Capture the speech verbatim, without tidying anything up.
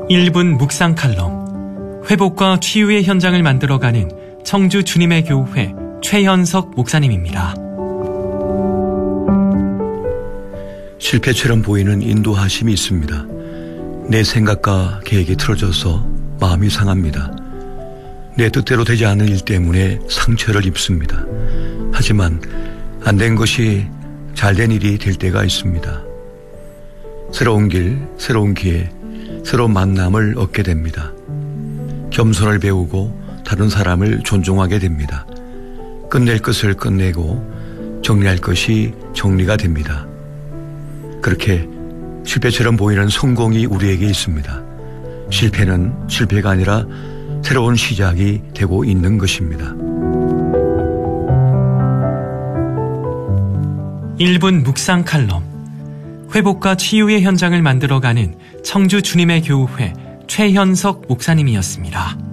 일 분 묵상 칼럼, 회복과 치유의 현장을 만들어가는 청주 주님의 교회 최현석 목사님입니다. 실패처럼 보이는 인도하심이 있습니다. 내 생각과 계획이 틀어져서 마음이 상합니다. 내 뜻대로 되지 않은 일 때문에 상처를 입습니다. 하지만 안 된 것이 잘된 일이 될 때가 있습니다. 새로운 길, 새로운 기회, 새로운 만남을 얻게 됩니다. 겸손을 배우고 다른 사람을 존중하게 됩니다. 끝낼 것을 끝내고 정리할 것이 정리가 됩니다. 그렇게 실패처럼 보이는 성공이 우리에게 있습니다. 실패는 실패가 아니라 새로운 시작이 되고 있는 것입니다. 일 분 묵상 칼럼, 회복과 치유의 현장을 만들어가는 청주 주님의 교회 최현석 목사님이었습니다.